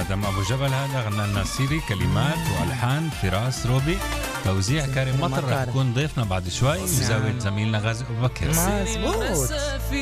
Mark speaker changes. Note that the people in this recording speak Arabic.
Speaker 1: لآدم أبو جبل، هذا غنى لنا سيري، كلمات وألحان فراس روبي، توزيع كريم مطر. رح يكون ضيفنا بعد شوي، وزاوية زميلنا غازي أبو بكر.
Speaker 2: مزبوط.